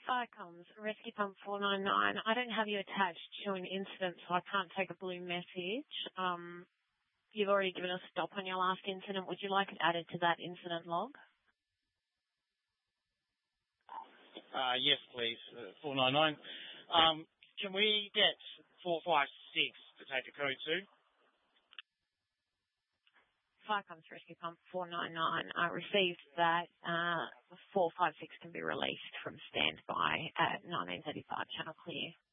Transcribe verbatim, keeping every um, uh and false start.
Firecoms, Rescue Pump four nine nine. I don't have you attached to an incident, so I can't take a blue message. Um, you've already given a stop on your last incident. Would you like it added to that incident log? Uh, yes, please, uh, four nine nine. Um, can we get four five six to take a code too? Firecoms, Rescue Pump four nine nine. I received that. Uh, four five six can be released from standby at nineteen thirty-five Channel Clear.